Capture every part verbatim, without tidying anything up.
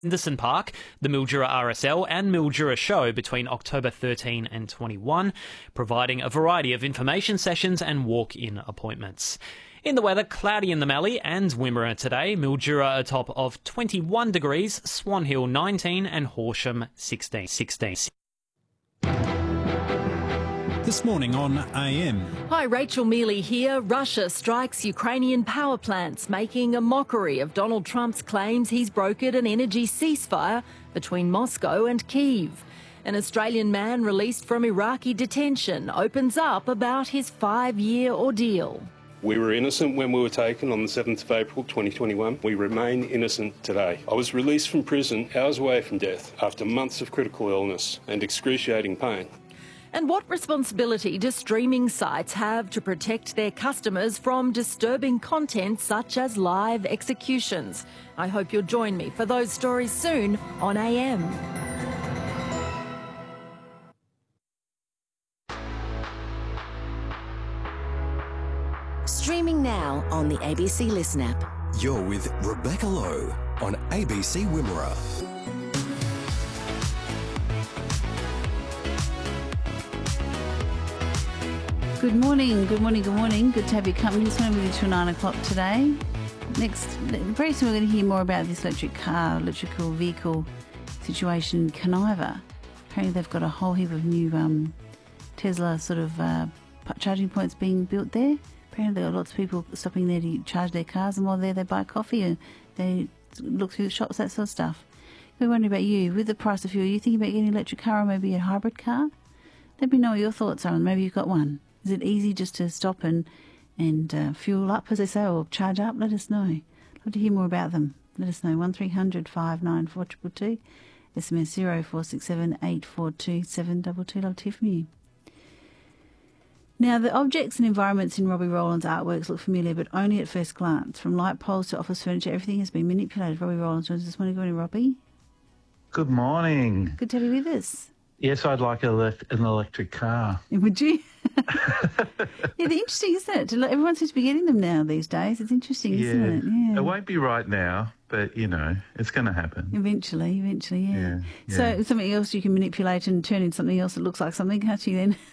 Henderson Park, the Mildura R S L and Mildura Show between October thirteenth and twenty-first, providing a variety of information sessions and walk-in appointments. In the weather, cloudy in the Mallee and Wimmera today. Mildura a top of twenty-one degrees, Swan Hill nineteen and Horsham sixteen. sixteen. This morning on A M. Hi, Rachel Mealy here. Russia strikes Ukrainian power plants, making a mockery of Donald Trump's claims he's brokered an energy ceasefire between Moscow and Kyiv. An Australian man released from Iraqi detention opens up about his five-year ordeal. We were innocent when we were taken on the seventh of April twenty twenty-one. We remain innocent today. I was released from prison hours away from death after months of critical illness and excruciating pain. And what responsibility do streaming sites have to protect their customers from disturbing content such as live executions? I hope you'll join me for those stories soon on A M. Streaming now on the A B C Listen app. You're with Rebecca Lowe on A B C Wimmera. Good morning, good morning, good morning. Good to have your company. Just want to be with you till nine o'clock today. Next, very soon we're going to hear more about this electric car, electrical vehicle situation in Kaniva. Apparently they've got a whole heap of new um, Tesla sort of uh, charging points being built there. Apparently there are lots of people stopping there to charge their cars, and while they're there they buy coffee and they look through the shops, that sort of stuff. We're wondering about you. With the price of fuel, are you thinking about getting an electric car or maybe a hybrid car? Let me know what your thoughts are, and maybe you've got one. Is it easy just to stop and and uh, fuel up, as they say, or charge up? Let us know. Love to hear more about them. Let us know. one three hundred five nine four two two two. S M S zero four six seven eight four two seven two two. Love to hear from you. Now, the objects and environments in Robbie Rowland's artworks look familiar, but only at first glance. From light poles to office furniture, everything has been manipulated. Robbie Rowland joins us this morning. Good morning, Robbie. Good morning. Good to have you with us. Yes, I'd like an electric car. Would you? Yeah, they're interesting, isn't it? Everyone seems to be getting them now these days. It's interesting, yeah. isn't it? Yeah. It won't be right now, but, you know, it's going to happen. Eventually, eventually, yeah. Yeah, yeah. So something else you can manipulate and turn into something else that looks like something, can't you then?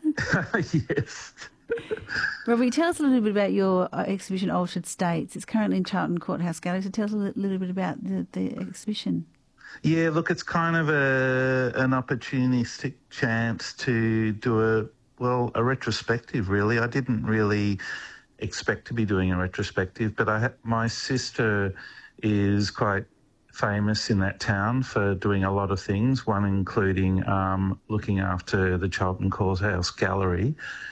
Yes. Robbie, tell us a little bit about your uh, exhibition, Altered States. It's currently in Charlton Courthouse Gallery, so tell us a li- little bit about the, the exhibition. Yeah, look, it's kind of a an opportunistic chance to do a, well, a retrospective, really. I didn't really expect to be doing a retrospective, but I ha- my sister is quite famous in that town for doing a lot of things, one including um, looking after the Charlton Courthouse Gallery.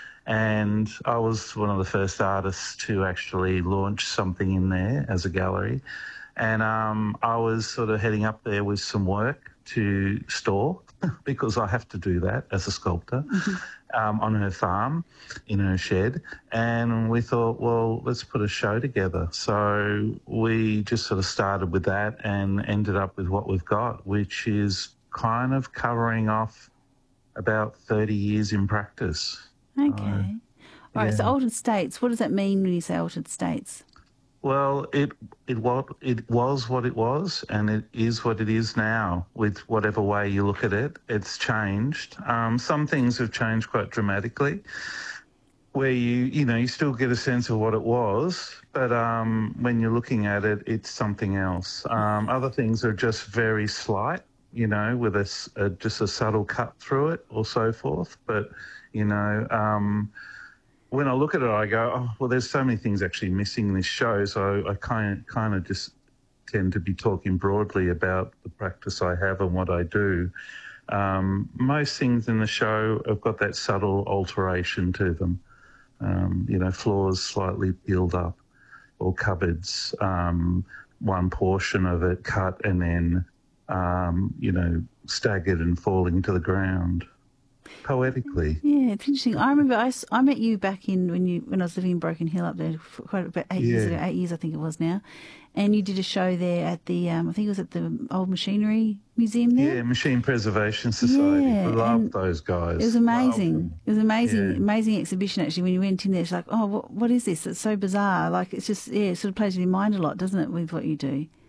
And I was one of the first artists to actually launch something in there as a gallery. And um, I was sort of heading up there with some work to store because I have to do that as a sculptor mm-hmm. um, on her farm, in her shed. And we thought, well, let's put a show together. So we just sort of started with that and ended up with what we've got, which is kind of covering off about thirty years in practice. Okay. Uh, All right, yeah. so Altered States, what does that mean when you say Altered States? Well, it it what it was what it was, and it is what it is now. With whatever way you look at it, it's changed. Um, some things have changed quite dramatically, where you you know you still get a sense of what it was, but um, when you're looking at it, it's something else. Um, other things are just very slight, you know, with a, a just a subtle cut through it or so forth. But you know. Um, When I look at it, I go, oh, well, there's so many things actually missing in this show, so I kind of, kind of just tend to be talking broadly about the practice I have and what I do. Um, most things in the show have got that subtle alteration to them. Um, you know, floors slightly peeled up or cupboards, um, one portion of it cut and then, um, you know, staggered and falling to the ground. Poetically. Yeah, it's interesting. I remember I, I met you back in when you when I was living in Broken Hill up there for quite about eight yeah. years ago, eight years I think it was now, and you did a show there at the um, I think it was at the Old Machinery Museum there. Yeah, Machine Preservation Society. Yeah, I love those guys. It was amazing. It was an amazing, Yeah. amazing exhibition actually. When you went in there, it's like, oh, what, what is this? It's so bizarre. Like it's just yeah, it sort of plays with your mind a lot, doesn't it, with what you do?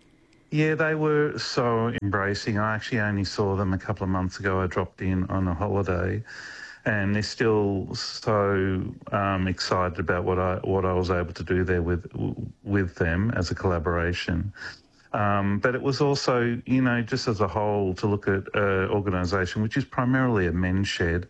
Yeah, they were so embracing. I actually only saw them a couple of months ago. I dropped in on a holiday, and they're still so um, excited about what I what I was able to do there with with them as a collaboration. Um, but it was also, you know, just as a whole, to look at an organisation which is primarily a men's shed,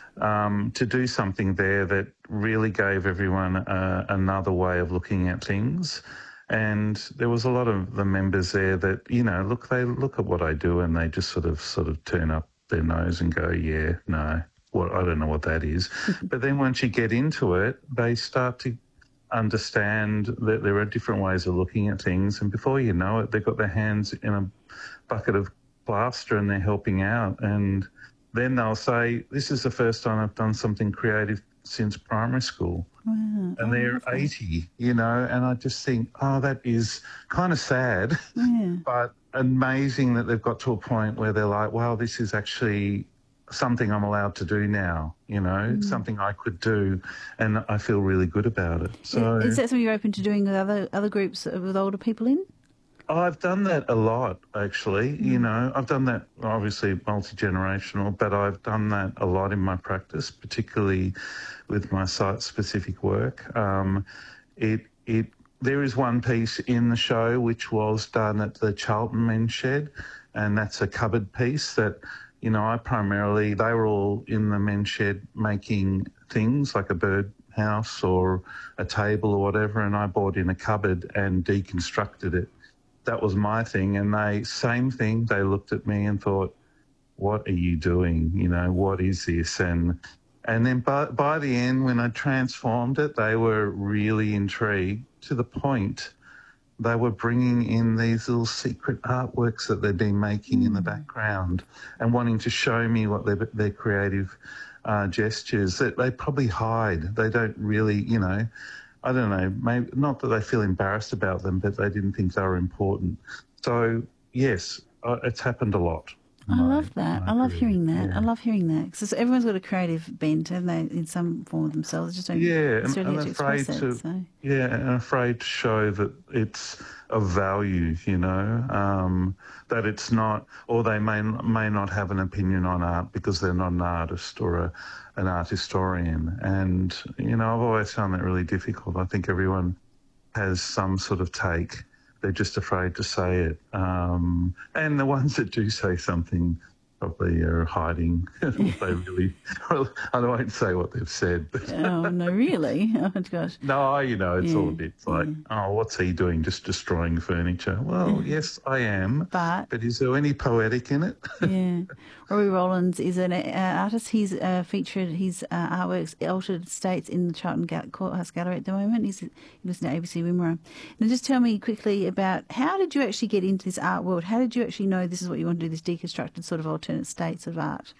um, to do something there that really gave everyone uh, another way of looking at things. And there was a lot of the members there that, you know, look, they look at what I do and they just sort of sort of turn up their nose and go, yeah, no, what I don't know what that is. But then once you get into it, they start to understand that there are different ways of looking at things, and before you know it, they've got their hands in a bucket of plaster and they're helping out. And then they'll say, this is the first time I've done something creative since primary school. Wow. And they're eighty, you know, and I just think, oh, that is kind of sad, Yeah. but amazing that they've got to a point where they're like, wow, this is actually something I'm allowed to do now, you know, mm. something I could do, and I feel really good about it. So is that something you're open to doing with other other groups with older people in? I've done that a lot, actually. Mm. You know, I've done that, obviously multi-generational, but I've done that a lot in my practice, particularly with my site-specific work. Um, it it there is one piece in the show which was done at the Charlton Men's Shed, and that's a cupboard piece that, you know, I primarily, they were all in the men's shed making things like a bird house or a table or whatever, and I bought in a cupboard and deconstructed it. That was my thing, and they, same thing, they looked at me and thought, what are you doing? You know, what is this? And and then by, by the end, when I transformed it, they were really intrigued, to the point they were bringing in these little secret artworks that they've been making in the background and wanting to show me what their, their creative uh, gestures that they probably hide. They don't really, you know, I don't know, maybe not that they feel embarrassed about them, but they didn't think they were important. So, yes, uh, it's happened a lot. I love that. I love career. hearing that. Yeah. I love hearing that because everyone's got a creative bent, haven't they, in some form of themselves? They just don't Yeah, and, necessarily and have to afraid express to, it. So. yeah, and afraid to show that it's of value, you know, um, that it's not, or they may may not have an opinion on art because they're not an artist or a, an art historian. And, you know, I've always found that really difficult. I think everyone has some sort of take. They're just afraid to say it. Um, and the ones that do say something probably are hiding what they really, well, I won't say what they've said. But Oh, no, really? Oh, gosh. no, you know, it's Yeah, all a bit like, oh, what's he doing? Just destroying furniture. Well, yes, I am. But- But is there any poetic in it? Yeah. Robbie Rollins is an uh, artist. He's uh, featured his uh, artworks, Altered States, in the Charlton Ga- Courthouse Gallery at the moment. He's, he listening to A B C Wimmera. And just tell me quickly about, how did you actually get into this art world? How did you actually know this is what you want to do, this deconstructed sort of alternate states of art?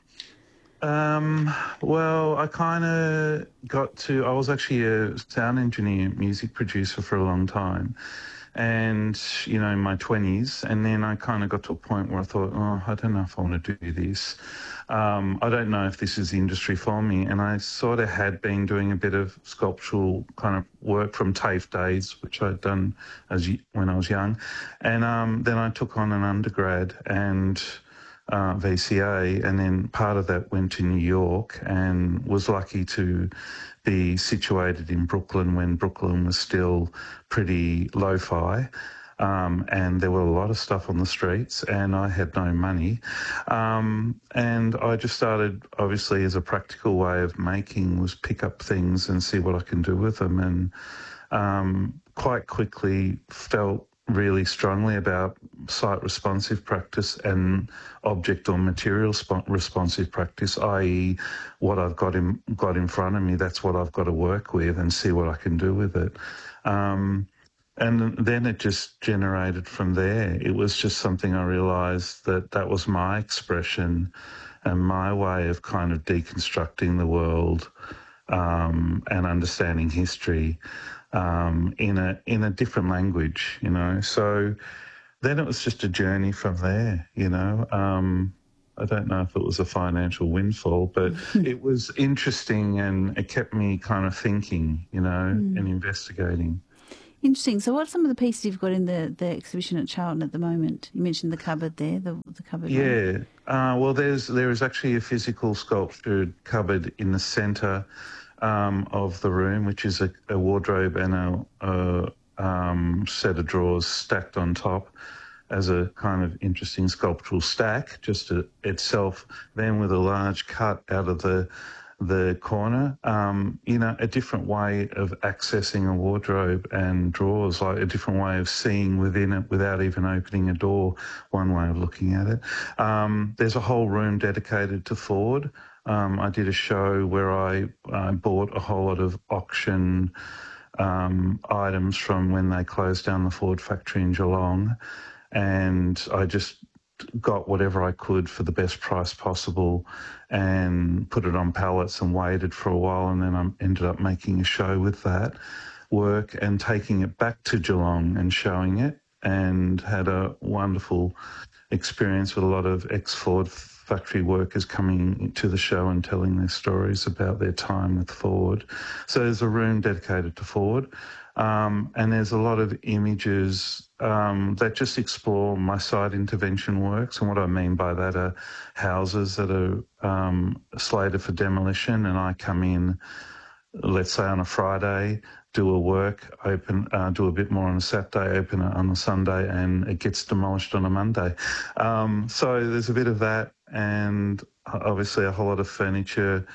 Um, well, I kind of got to, I was actually a sound engineer, music producer for a long time, and, you know, in my twenties, and then I kind of got to a point where I thought, oh, I don't know if I want to do this. Um, I don't know if this is the industry for me, and I sort of had been doing a bit of sculptural kind of work from TAFE days, which I'd done as when I was young, and um, then I took on an undergrad and Uh, V C A, and then part of that went to New York, and was lucky to be situated in Brooklyn when Brooklyn was still pretty lo-fi, um, and there were a lot of stuff on the streets, and I had no money. Um, and I just started, obviously, as a practical way of making, was pick up things and see what I can do with them, and um, quite quickly felt really strongly about site responsive practice and object or material sp- responsive practice, that is what I've got in, got in front of me, that's what I've got to work with and see what I can do with it. Um, and then it just generated from there. It was just something I realised that that was my expression and my way of kind of deconstructing the world um, and understanding history Um, in a in a different language, you know. So then it was just a journey from there, you know. Um, I don't know if it was a financial windfall, but it was interesting and it kept me kind of thinking, you know, mm. and investigating. Interesting. So what are some of the pieces you've got in the, the exhibition at Charlton at the moment? You mentioned the cupboard there, the, the cupboard. Yeah. Uh, well, there's there is actually a physical sculptured cupboard in the centre um, of the room, which is a, a wardrobe and a, a um, set of drawers stacked on top as a kind of interesting sculptural stack, just a, itself, then with a large cut out of the the corner, um, you know, a different way of accessing a wardrobe and drawers, like a different way of seeing within it without even opening a door, one way of looking at it. Um, there's a whole room dedicated to Ford. Um, I did a show where I, I bought a whole lot of auction um, items from when they closed down the Ford factory in Geelong, and I just got whatever I could for the best price possible and put it on pallets and waited for a while, and then I ended up making a show with that work and taking it back to Geelong and showing it, and had a wonderful experience with a lot of ex-Ford factory workers coming to the show and telling their stories about their time with Ford. So there's a room dedicated to Ford. Um, and there's a lot of images um, that just explore my site intervention works. And what I mean by that are houses that are um, slated for demolition, and I come in, let's say on a Friday, do a work, open, uh, do a bit more on a Saturday, open it on a Sunday, and it gets demolished on a Monday. Um, so there's a bit of that, and obviously a whole lot of furniture,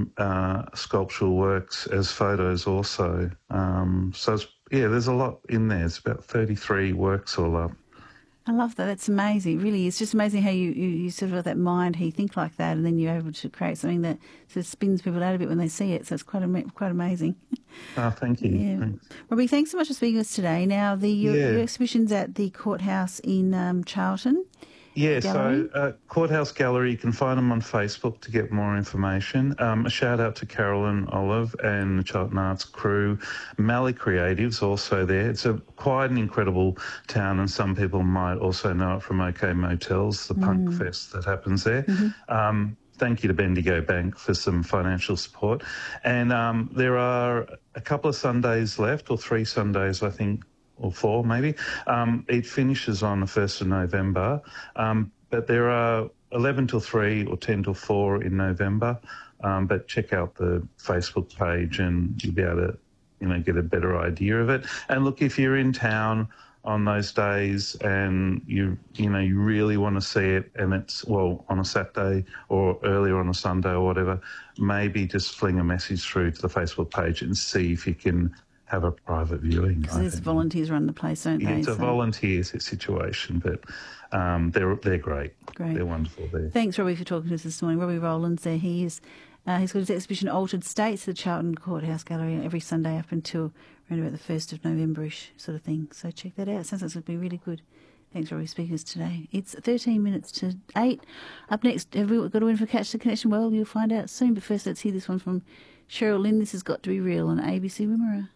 uh, sculptural works as photos also. Um, so, it's, yeah, there's a lot in there. It's about thirty-three works all up. I love that. That's amazing. Really, it's just amazing how you, you, you sort of have that mind, how you think like that, and then you're able to create something that sort of spins people out a bit when they see it. So it's quite am- quite amazing. Oh, thank you. Yeah. Thanks. Robbie, thanks so much for speaking with us today. Now, the your, Yeah. your exhibition's at the Courthouse in um, Charlton. Yeah, Gallery? so uh, Courthouse Gallery, you can find them on Facebook to get more information. Um, a shout out to Carolyn Olive and the Charlton Arts crew. Mally Creative's also there. It's a quite an incredible town, and some people might also know it from OK Motels, the mm. punk fest that happens there. Mm-hmm. Um, thank you to Bendigo Bank for some financial support. And um, there are a couple of Sundays left, or three Sundays, I think, or four maybe. Um, it finishes on the first of November, um, but there are eleven till three or ten till four in November. Um, but check out the Facebook page and you'll be able to, you know, get a better idea of it. And look, if you're in town on those days and you, you know, you really want to see it, and it's, well, on a Saturday or earlier on a Sunday or whatever, maybe just fling a message through to the Facebook page and see if you can have a private viewing. Because there's volunteers run the place, don't yeah, they? It's a so. volunteer situation, but um, they're they're great. Great. They're wonderful there. Thanks, Robbie, for talking to us this morning. Robbie Rowlands there. He is, uh, he's got his exhibition Altered States at the Charlton Courthouse Gallery every Sunday up until around about the first of November-ish sort of thing. So check that out. Sounds like it's going to be really good. Thanks, Robbie, speaking to us today. It's thirteen minutes to eight. Up next, have we got to win for Catch the Connection? Well, you'll find out soon. But first, let's hear this one from Cheryl Lynn. This has got to be real on A B C Wimmera.